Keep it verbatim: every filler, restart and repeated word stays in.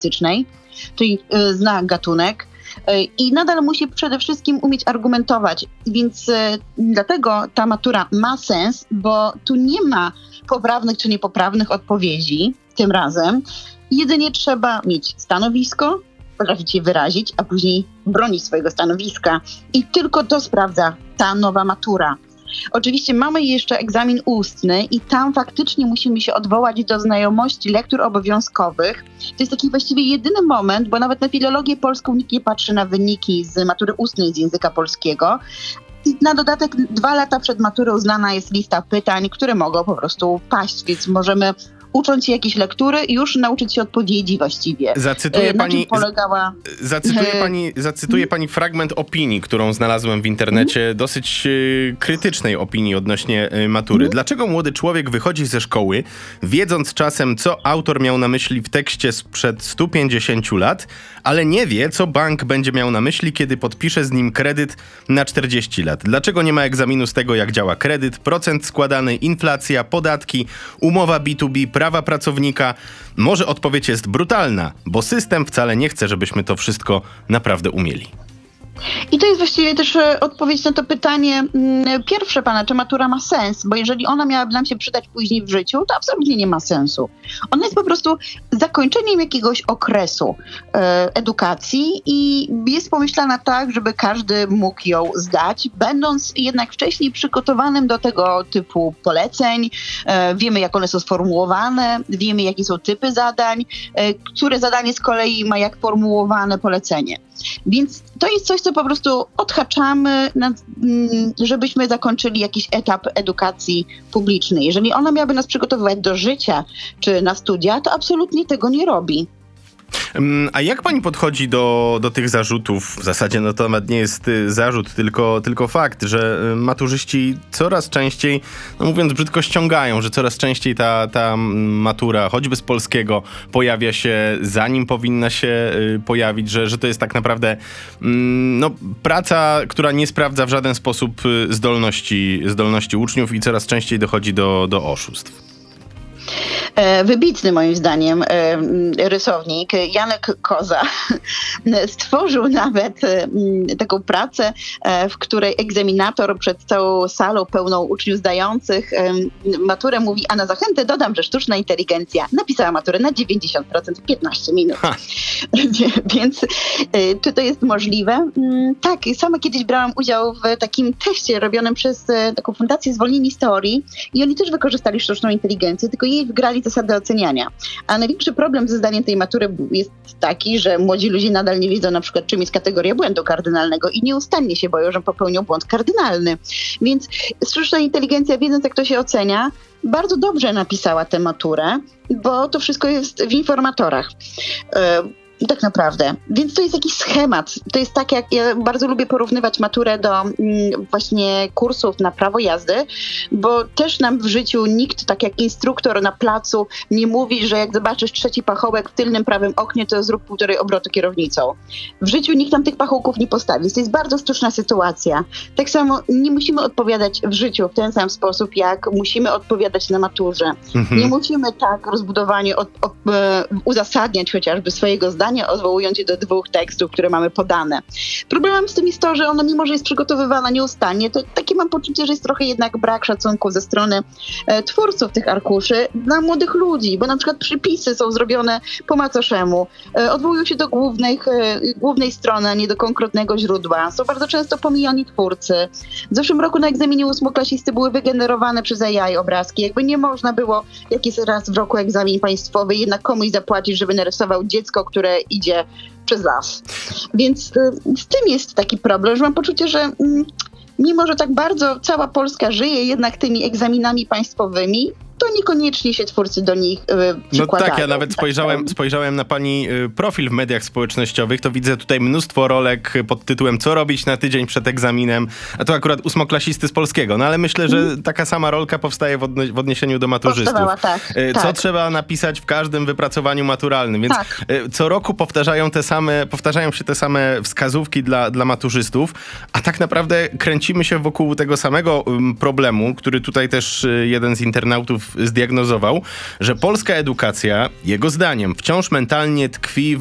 lingwistycznej, czyli zna gatunek i nadal musi przede wszystkim umieć argumentować, więc dlatego ta matura ma sens, bo tu nie ma poprawnych czy niepoprawnych odpowiedzi tym razem. Jedynie trzeba mieć stanowisko, potrafić je wyrazić, a później bronić swojego stanowiska. I tylko to sprawdza ta nowa matura. Oczywiście mamy jeszcze egzamin ustny i tam faktycznie musimy się odwołać do znajomości lektur obowiązkowych. To jest taki właściwie jedyny moment, bo nawet na filologię polską nikt nie patrzy na wyniki z matury ustnej z języka polskiego. I na dodatek dwa lata przed maturą znana jest lista pytań, które mogą po prostu paść, więc możemy ucząc się jakieś lektury, już nauczyć się odpowiedzi właściwie. Zacytuję Na pani, czym polegała... zacytuję pani, zacytuję pani fragment opinii, którą znalazłem w internecie, dosyć y, krytycznej opinii odnośnie y, matury. Dlaczego młody człowiek wychodzi ze szkoły, wiedząc czasem, co autor miał na myśli w tekście sprzed stu pięćdziesięciu lat, ale nie wie, co bank będzie miał na myśli, kiedy podpisze z nim kredyt na czterdzieści lat? Dlaczego nie ma egzaminu z tego, jak działa kredyt, procent składany, inflacja, podatki, umowa B dwa B, prawa pracownika? Może odpowiedź jest brutalna, bo system wcale nie chce, żebyśmy to wszystko naprawdę umieli. I to jest właściwie też odpowiedź na to pytanie pierwsze pana, czy matura ma sens, bo jeżeli ona miałaby nam się przydać później w życiu, to absolutnie nie ma sensu. Ona jest po prostu zakończeniem jakiegoś okresu e, edukacji i jest pomyślana tak, żeby każdy mógł ją zdać, będąc jednak wcześniej przygotowanym do tego typu poleceń. E, wiemy, jak one są sformułowane, wiemy, jakie są typy zadań, e, które zadanie z kolei ma jak formułowane polecenie. Więc to jest coś, co po prostu odhaczamy, żebyśmy zakończyli jakiś etap edukacji publicznej. Jeżeli ona miałaby nas przygotowywać do życia czy na studia, to absolutnie tego nie robi. A jak pani podchodzi do, do tych zarzutów? W zasadzie no to nawet nie jest zarzut, tylko, tylko fakt, że maturzyści coraz częściej, no mówiąc brzydko, ściągają, że coraz częściej ta, ta matura, choćby z polskiego, pojawia się zanim powinna się pojawić, że, że to jest tak naprawdę no, praca, która nie sprawdza w żaden sposób zdolności, zdolności uczniów i coraz częściej dochodzi do, do oszustw. Wybitny moim zdaniem rysownik Janek Koza stworzył nawet taką pracę, w której egzaminator przed całą salą pełną uczniów zdających maturę mówi, a na zachętę dodam, że sztuczna inteligencja napisała maturę na dziewięćdziesiąt procent w piętnaście minut. Więc czy to jest możliwe? Tak, sama kiedyś brałam udział w takim teście robionym przez taką fundację Zwolnieni z Teorii i oni też wykorzystali sztuczną inteligencję, tylko jej wgrali zasady oceniania. A największy problem ze zdaniem tej matury jest taki, że młodzi ludzie nadal nie wiedzą na przykład, czym jest kategoria błędu kardynalnego i nieustannie się boją, że popełnią błąd kardynalny. Więc sztuczna inteligencja, wiedząc jak to się ocenia, bardzo dobrze napisała tę maturę, bo to wszystko jest w informatorach. Tak naprawdę. Więc to jest jakiś schemat. To jest tak, jak ja bardzo lubię porównywać maturę do mm, właśnie kursów na prawo jazdy, bo też nam w życiu nikt, tak jak instruktor na placu, nie mówi, że jak zobaczysz trzeci pachołek w tylnym prawym oknie, to zrób półtorej obrotu kierownicą. W życiu nikt nam tych pachołków nie postawi. To jest bardzo sztuczna sytuacja. Tak samo nie musimy odpowiadać w życiu w ten sam sposób, jak musimy odpowiadać na maturze. Mhm. Nie musimy tak rozbudowanie od, od, e, uzasadniać chociażby swojego zdania, odwołując się do dwóch tekstów, które mamy podane. Problemem z tym jest to, że ona mimo, że jest przygotowywana nieustannie, to takie mam poczucie, że jest trochę jednak brak szacunku ze strony e, twórców tych arkuszy dla młodych ludzi, bo na przykład przypisy są zrobione po macoszemu, e, odwołują się do głównych, e, głównej strony, a nie do konkretnego źródła. Są bardzo często pomijani twórcy. W zeszłym roku na egzaminie ósmoklasisty były wygenerowane przez A I obrazki. Jakby nie można było, jak jest raz w roku egzamin państwowy, jednak komuś zapłacić, żeby narysował dziecko, które idzie przez las. Więc y, z tym jest taki problem, że mam poczucie, że y, mimo, że tak bardzo cała Polska żyje jednak tymi egzaminami państwowymi, to niekoniecznie się twórcy do nich y, przykładają. No tak, ja nawet spojrzałem, spojrzałem na pani y, profil w mediach społecznościowych, to widzę tutaj mnóstwo rolek pod tytułem co robić na tydzień przed egzaminem, a to akurat ósmoklasisty z polskiego, no ale myślę, że mm. taka sama rolka powstaje w, odno- w odniesieniu do maturzystów. Tak, y, co tak. trzeba napisać w każdym wypracowaniu maturalnym, więc tak. y, co roku powtarzają te same, powtarzają się te same wskazówki dla, dla maturzystów, a tak naprawdę kręcimy się wokół tego samego y, problemu, który tutaj też y, jeden z internautów zdiagnozował, że polska edukacja, jego zdaniem, wciąż mentalnie tkwi